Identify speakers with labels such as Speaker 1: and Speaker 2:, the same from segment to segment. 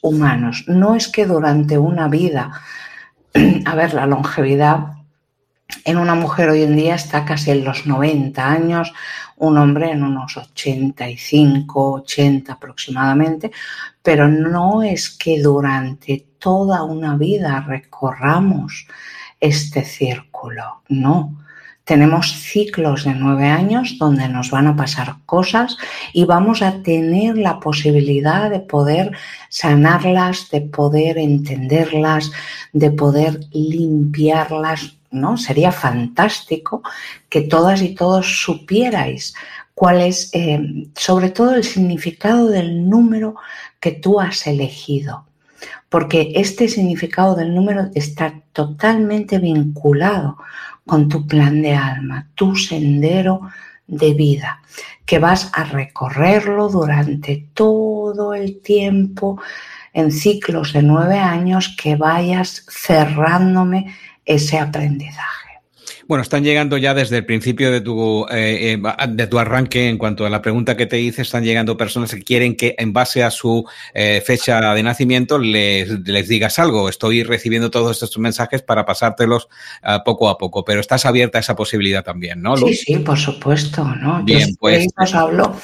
Speaker 1: humanos. No es que durante una vida, a ver, la longevidad en una mujer hoy en día está casi en los 90 años, un hombre en unos 85, 80 aproximadamente, pero no es que durante toda una vida recorramos este círculo, no. Tenemos ciclos de 9 años donde nos van a pasar cosas y vamos a tener la posibilidad de poder sanarlas, de poder entenderlas, de poder limpiarlas, ¿no? Sería fantástico que todas y todos supierais cuál es, sobre todo, el significado del número que tú has elegido. Porque este significado del número está totalmente vinculado con tu plan de alma, tu sendero de vida, que vas a recorrerlo durante todo el tiempo, en ciclos de 9 años, que vayas cerrándome ese aprendizaje.
Speaker 2: Bueno, están llegando ya desde el principio de tu arranque, en cuanto a la pregunta que te hice, están llegando personas que quieren que en base a su fecha de nacimiento les digas algo. Estoy recibiendo todos estos mensajes para pasártelos poco a poco, pero estás abierta a esa posibilidad también, ¿no, Luz?
Speaker 1: Sí, por supuesto, ¿no?
Speaker 2: Bien,
Speaker 1: yo
Speaker 2: pues
Speaker 1: os hablo,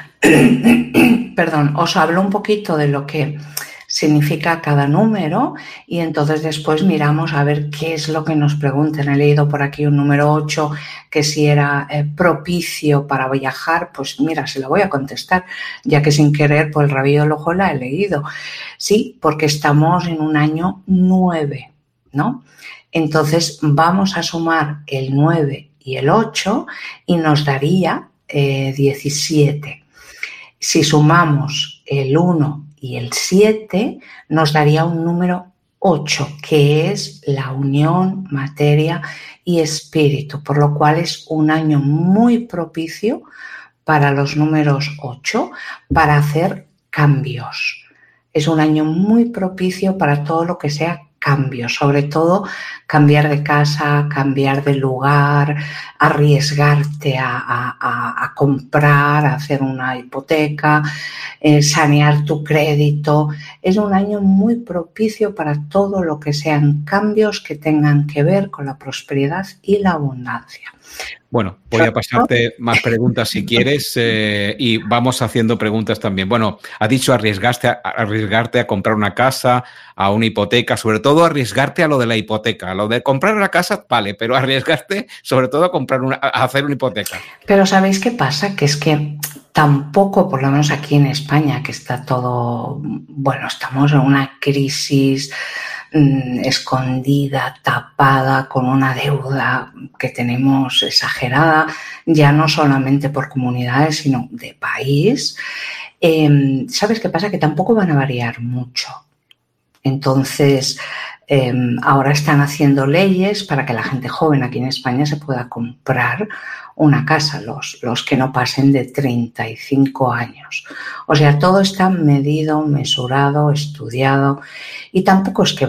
Speaker 1: os hablo un poquito de lo que significa cada número y entonces después miramos a ver qué es lo que nos preguntan. He leído por aquí un número 8 que si era propicio para viajar, pues mira, se lo voy a contestar, ya que sin querer por el rabillo del ojo la he leído. Sí, porque estamos en un año 9, ¿no? Entonces vamos a sumar el 9 y el 8 y nos daría 17. Si sumamos el 1 y el 7, nos daría un número 8, que es la unión, materia y espíritu, por lo cual es un año muy propicio para los números 8 para hacer cambios. Es un año muy propicio para todo lo que sea cambios, sobre todo cambiar de casa, cambiar de lugar, arriesgarte a comprar, a hacer una hipoteca, sanear tu crédito. Es un año muy propicio para todo lo que sean cambios que tengan que ver con la prosperidad y la abundancia.
Speaker 2: Bueno, voy a pasarte más preguntas si quieres y vamos haciendo preguntas también. Bueno, has dicho arriesgarte a comprar una casa, a una hipoteca, sobre todo arriesgarte a lo de la hipoteca. Lo de comprar una casa, vale, pero arriesgarte sobre todo a hacer una hipoteca.
Speaker 1: Pero ¿sabéis qué pasa? Que es que tampoco, por lo menos aquí en España, que está todo, bueno, estamos en una crisis escondida, tapada, con una deuda que tenemos exagerada, ya no solamente por comunidades, sino de país. ¿Sabes qué pasa? Que tampoco van a variar mucho. Entonces, ahora están haciendo leyes para que la gente joven aquí en España se pueda comprar una casa, los que no pasen de 35 años. O sea, todo está medido, mesurado, estudiado y tampoco es que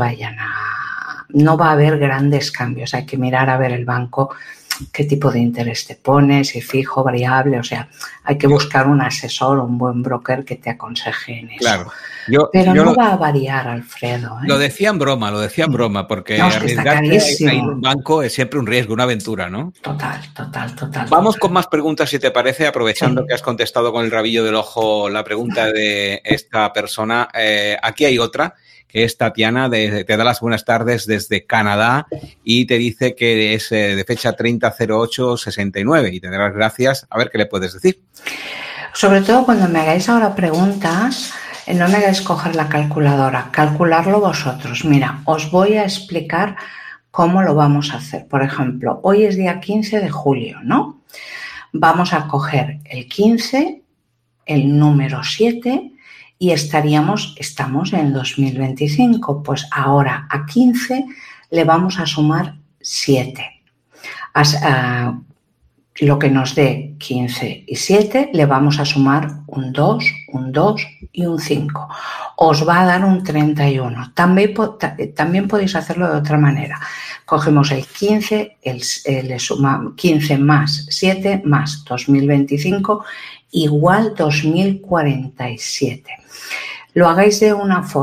Speaker 1: no va a haber grandes cambios. Hay que mirar a ver el banco qué tipo de interés te pone, si fijo, variable, o sea, hay que buscar un asesor, un buen broker que te aconseje en eso.
Speaker 2: Claro.
Speaker 1: Pero no va a variar, Alfredo.
Speaker 2: Lo decía en broma, porque
Speaker 1: no, es que
Speaker 2: arriesgarte a ir a un banco es siempre un riesgo, una aventura, ¿no?
Speaker 1: Total.
Speaker 2: Vamos con más preguntas, si te parece, aprovechando que has contestado con el rabillo del ojo la pregunta de esta persona. Aquí hay otra, que es Tatiana, te da las buenas tardes desde Canadá y te dice que es de fecha 30/08/69 y te da las gracias. A ver qué le puedes decir.
Speaker 1: Sobre todo cuando me hagáis ahora preguntas, no me hagáis coger la calculadora, calcularlo vosotros. Mira, os voy a explicar cómo lo vamos a hacer. Por ejemplo, hoy es día 15 de julio, ¿no? Vamos a coger el 15, el número 7 y estamos en 2025. Pues ahora a 15 le vamos a sumar 7. Lo que nos dé 15 y 7 le vamos a sumar un 2 y un 5. Os va a dar un 31. También podéis hacerlo de otra manera. Cogemos el 15, le sumamos 15 más 7 más 2025 igual 2047. Lo hagáis de una forma